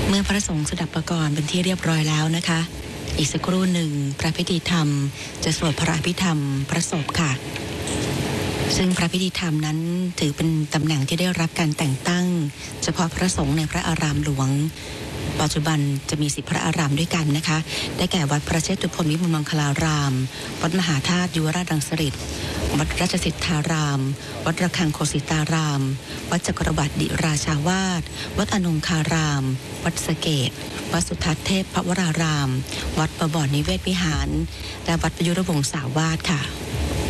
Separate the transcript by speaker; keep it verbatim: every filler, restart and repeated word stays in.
Speaker 1: เมื่อพระสงฆ์สดับประกรณ์เป็นที่เรียบร้อยแล้วนะคะอีกสักครู่หนึ่งพระพิธีธรรมจะสวดพระอภิธรรมพระศพค่ะซึ่งพระพิธีธรรมนั้นถือเป็นตำแหน่งที่ได้รับการแต่งตั้งเฉพาะพระสงฆ์ในพระอารามหลวงปัจจุบันจะมีสิบพระอารามด้วยกันนะคะได้แก่วัดพระเชตุพนวิมลมังคลารามวัดมหาธาตุยุวราชรังสฤษฎ์วัดราชสิทธารามวัดระฆังโคสิตารามวัดจักรวรรดิราชาวาสวัดอนงคารามวัดสะเกษวัดสุทัศน์เทพพวรารามวัดประบอนนิเวศวิหารและวัดประยุรวงศาวาสค่ะ